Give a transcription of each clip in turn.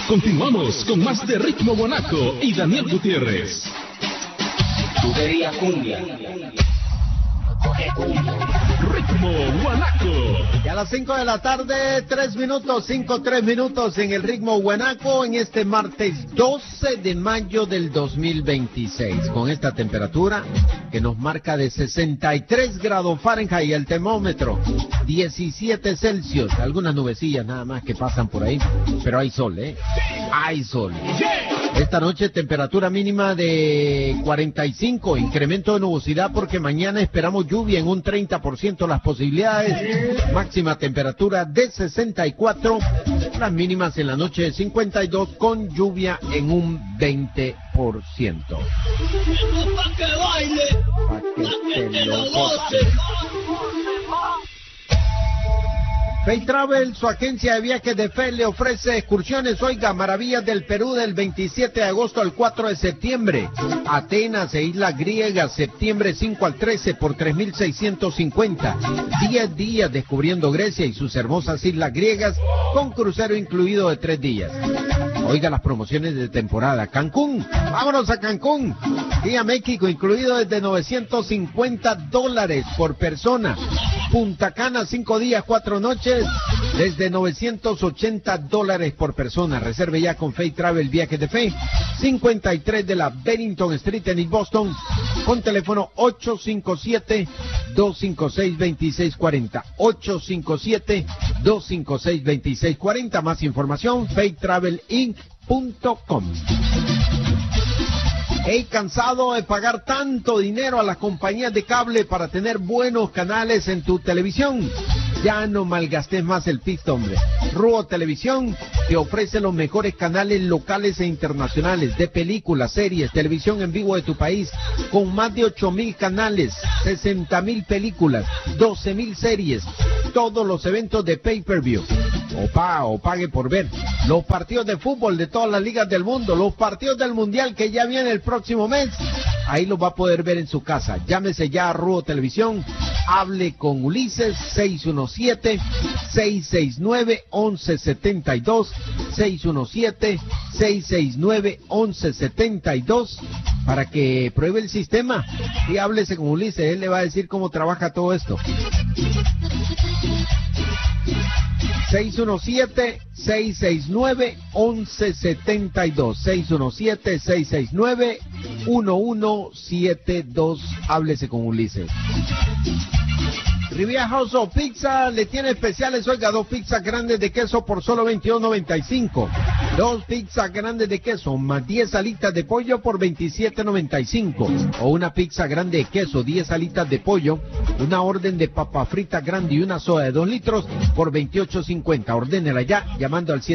Continuamos con más de Ritmo Guanaco y Daniel Gutiérrez. Tubería cumbia. Ritmo Guanaco. Y a las 5 de la tarde, 3 minutos en el Ritmo Guanaco en este martes 12 de mayo del 2026. Con esta temperatura que nos marca de 63 grados Fahrenheit el termómetro, 17 Celsius. Algunas nubecillas nada más que pasan por ahí, pero hay sol, hay sol. Esta noche temperatura mínima de 45, incremento de nubosidad porque mañana esperamos lluvia en un 30% las posibilidades, máxima temperatura de 64, las mínimas en la noche de 52 con lluvia en un 20%. Pa' que baile, pa' que te lo goce. Fay Travel, su agencia de viajes de fe, le ofrece excursiones, oiga, maravillas del Perú del 27 de agosto al 4 de septiembre. Atenas e Islas Griegas, septiembre 5 al 13 por 3,650. 10 días descubriendo Grecia y sus hermosas islas griegas con crucero incluido de 3 días. Oiga las promociones de temporada. Cancún, vámonos a Cancún. Día México incluido desde $950 por persona. Punta Cana, 5 días, 4 noches, desde $980 por persona. Reserve ya con Fay Travel Viajes de Fe, 53 de la Bennington Street en East Boston, con teléfono 857-256-2640. 857-256-2640. Más información, faytravelinc.com. He cansado de pagar tanto dinero a las compañías de cable para tener buenos canales en tu televisión. Ya no malgastes más el pisto, hombre. Ruo Televisión te ofrece los mejores canales locales e internacionales de películas, series, televisión en vivo de tu país, con más de 8,000 canales, 60,000 películas, 12,000 series, todos los eventos de pay-per-view. O pague por ver. Los partidos de fútbol de todas las ligas del mundo, los partidos del Mundial que ya viene el próximo mes, ahí los va a poder ver en su casa. Llámese ya a Ruo Televisión, hable con Ulises, 617-669-1172, 617-669-1172, para que pruebe el sistema y háblese con Ulises, él le va a decir cómo trabaja todo esto. 617-669-1172, 617-669-1172, háblese con Ulises. Riviera House of Pizza le tiene especiales, oiga, 2 pizzas grandes de queso por solo $22.95. 2 pizzas grandes de queso más 10 alitas de pollo por $27.95. O una pizza grande de queso, 10 alitas de pollo, una orden de papa frita grande y una soda de 2 litros por $28.50. Ordénela ya llamando al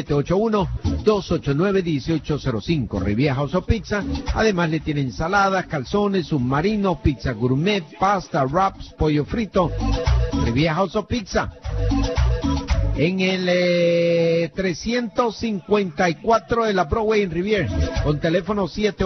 781-289-1805. Riviera House of Pizza. Además le tiene ensaladas, calzones, submarino, pizza gourmet, pasta, wraps, pollo frito. Riviera House of Pizza. En el 354 de la Broadway en Riviera, con teléfono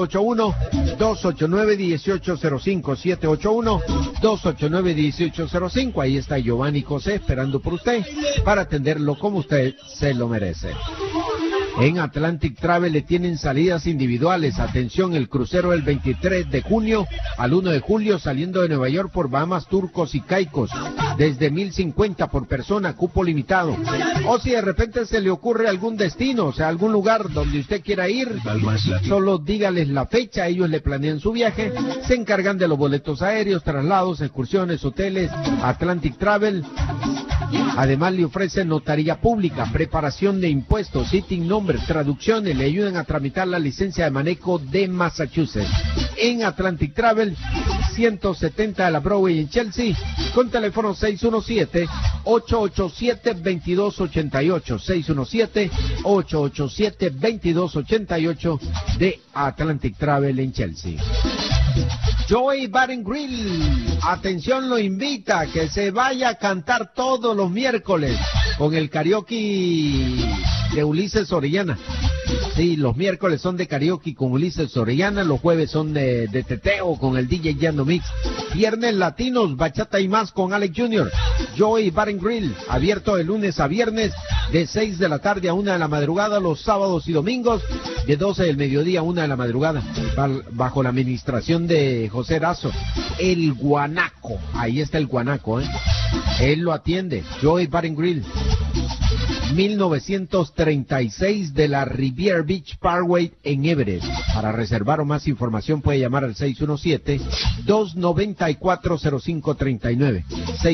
781-289-1805, 781-289-1805. Ahí está Giovanni José esperando por usted para atenderlo como usted se lo merece. En Atlantic Travel le tienen salidas individuales. Atención, el crucero del 23 de junio al 1 de julio saliendo de Nueva York por Bahamas, Turcos y Caicos. Desde 1,050 por persona, cupo limitado. O si de repente se le ocurre algún destino, o sea, algún lugar donde usted quiera ir, solo dígales la fecha, ellos le planean su viaje, se encargan de los boletos aéreos, traslados, excursiones, hoteles. Atlantic Travel. Además le ofrecen notaría pública, preparación de impuestos, sitting number, traducciones, le ayudan a tramitar la licencia de manejo de Massachusetts. En Atlantic Travel, 170 de la Broadway en Chelsea, con teléfono 617-887-2288, 617-887-2288 de Atlantic Travel en Chelsea. Joey Bar and Grill, atención, lo invita a que se vaya a cantar todos los miércoles con el karaoke de Ulises Orellana. Sí, los miércoles son de karaoke con Ulises Orellana, los jueves son de teteo con el DJ Yando Mix, viernes latinos, bachata y más con Alex Jr., Joey Bar and Grill, abierto de lunes a viernes, de 6 de la tarde a 1 de la madrugada, los sábados y domingos, de 12 del mediodía a 1 de la madrugada, bajo la administración de José Erazo, el Guanaco, ahí está el Guanaco, él lo atiende, Joey Bar and Grill, 1936 de la Riviera Beach Parkway en Everett. Para reservar o más información puede llamar al 617-294-0539.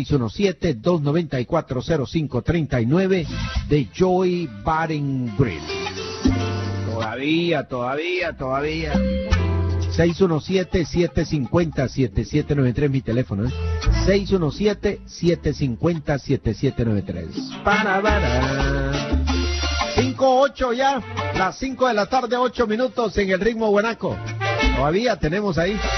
617-294-0539 de Joey Bar and Grill. Todavía. 617-750-7793, mi teléfono, 617-750-7793. Para 5:08 ya, las 5 de la tarde, 8 minutos en el ritmo guanaco. Todavía tenemos ahí.